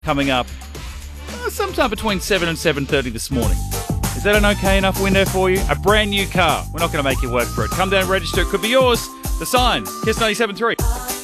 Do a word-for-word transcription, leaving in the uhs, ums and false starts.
coming up uh, sometime between seven and seven thirty this morning. Is that an okay enough window for you? A brand new car. We're not going to make you work for it. Come down and register. It could be yours. The Sign. Kiss ninety-seven point three.